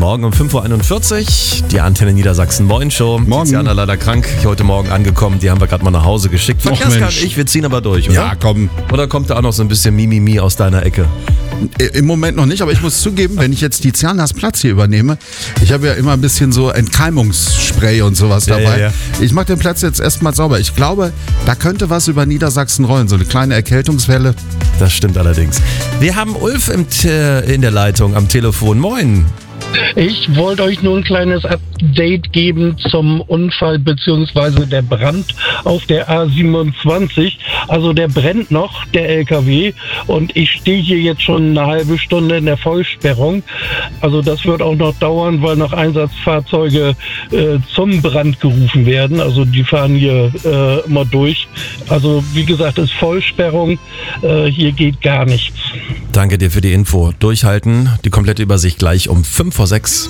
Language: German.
Morgen um 5.41 Uhr, die Antenne Niedersachsen Moin Show. Morgen. Tiziana leider krank, heute Morgen angekommen, die haben wir gerade mal nach Hause geschickt. Verkehrskan ich, wir ziehen aber durch, oder? Ja, komm. Oder kommt da auch noch so ein bisschen Mimimi aus deiner Ecke? Im Moment noch nicht, aber ich muss zugeben, wenn ich jetzt Tizianas Platz hier übernehme, ich habe ja immer ein bisschen so Entkeimungsspray und sowas dabei. Ja. Ich mache den Platz jetzt erstmal sauber. Ich glaube, da könnte was über Niedersachsen rollen, so eine kleine Erkältungswelle. Das stimmt allerdings. Wir haben Ulf in der Leitung am Telefon. Moin. Ich wollte euch nur ein kleines Update geben zum Unfall bzw. der Brand auf der A27. Also der brennt noch, der LKW, und ich stehe hier jetzt schon eine halbe Stunde in der Vollsperrung. Also das wird auch noch dauern, weil noch Einsatzfahrzeuge zum Brand gerufen werden. Also die fahren hier immer durch. Also wie gesagt, ist Vollsperrung. Hier geht gar nichts. Danke dir für die Info. Durchhalten, die komplette Übersicht gleich um 5 vor 6.